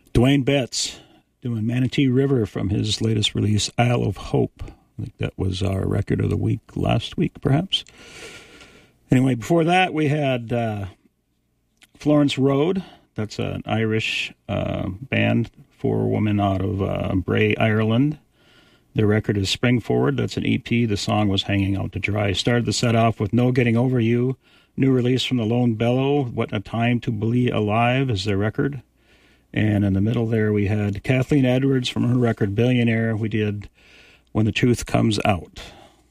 Dwayne Betts doing Manatee River from his latest release, Isle of Hope. I think that was our record of the week last week, perhaps. Anyway, before that, we had Florence Road. That's an Irish band, four-woman out of Bray, Ireland. Their record is Spring Forward. That's an EP. The song was Hanging Out to Dry. Started the set off with No Getting Over You. New release from the Lone Bellow, What a Time to Be Alive is their record. And in the middle there, we had Kathleen Edwards from her record Billionaire. We did When the Truth Comes Out.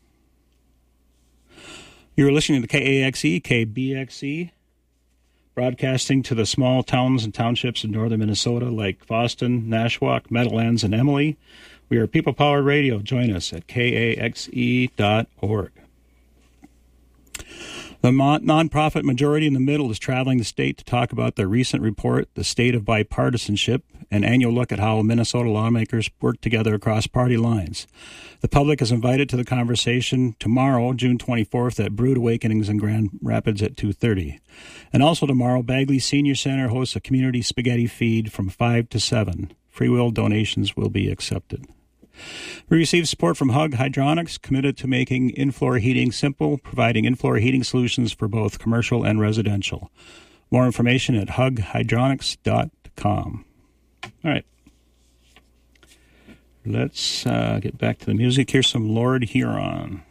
You're listening to KAXE, KBXE, broadcasting to the small towns and townships in northern Minnesota like Boston, Nashwauk, Meadowlands, and Emily. We are People Powered Radio. Join us at KAXE.org. The nonprofit Majority in the Middle is traveling the state to talk about their recent report, The State of Bipartisanship, an annual look at how Minnesota lawmakers work together across party lines. The public is invited to the conversation tomorrow, June 24th, at Brood Awakenings in Grand Rapids at 2:30. And also tomorrow, Bagley Senior Center hosts a community spaghetti feed from 5 to 7. Free will donations will be accepted. We received support from Hug Hydronics, committed to making in-floor heating simple, providing in-floor heating solutions for both commercial and residential. More information at hughydronics.com. All right. Let's get back to the music. Here's some Lord Huron.